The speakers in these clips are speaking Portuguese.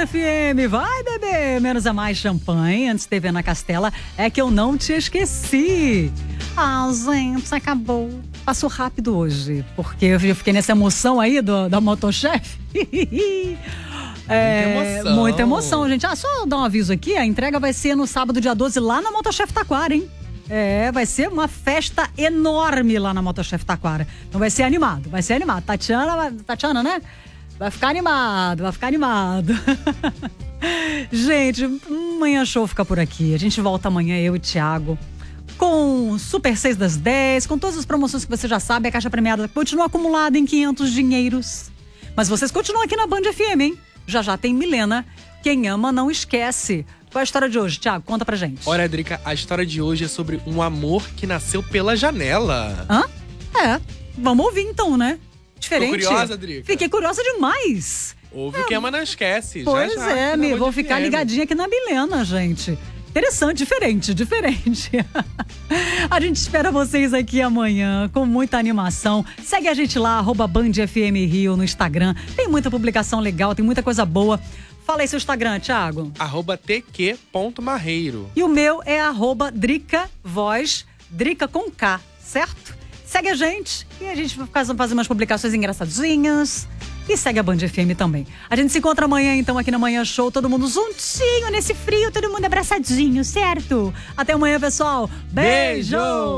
FM, vai beber, menos é mais champanhe, antes de TV na Castela, é que eu não te esqueci. Ah, gente, acabou. Passou rápido hoje, porque eu fiquei nessa emoção aí da Motochef. Muita emoção, gente. Só dar um aviso aqui, a entrega vai ser no sábado, dia 12, lá na Motochef Taquara, hein? Vai ser uma festa enorme lá na Motochef Taquara. Então vai ser animado. Tatiana, né? Vai ficar animado. Gente, Manhã Show fica por aqui. A gente volta amanhã, eu e Thiago, com Super 6 das 10, com todas as promoções que você já sabe. A caixa premiada continua acumulada em 500 dinheiros. Mas vocês continuam aqui na Band FM, hein? Já tem Milena. Quem ama não esquece. Qual é a história de hoje, Thiago? Conta pra gente. Olha, Drica, a história de hoje é sobre um amor que nasceu pela janela. Vamos ouvir então, né? Diferente. Ficou curiosa, Drica? Fiquei curiosa demais. Ouve o Quem Ama Não Esquece. Pois já, vou ficar ligadinha aqui na Milena, gente. Interessante, diferente. A gente espera vocês aqui amanhã com muita animação. Segue a gente lá, @BandFM Rio no Instagram. Tem muita publicação legal, tem muita coisa boa. Fala aí seu Instagram, Thiago. @tq.marreiro. E o meu é @DricaVoz, Drica com K, certo? Segue a gente e a gente vai fazer umas publicações engraçadinhas. E segue a Band FM também. A gente se encontra amanhã, então, aqui na Manhã Show. Todo mundo juntinho, nesse frio, todo mundo abraçadinho, certo? Até amanhã, pessoal. Beijo!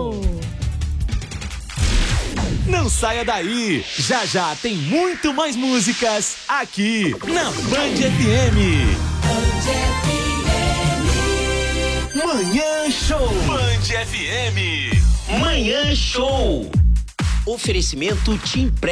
Não saia daí! Já tem muito mais músicas aqui na Band FM. Manhã Show. Band FM. Manhã Show. Oferecimento Tim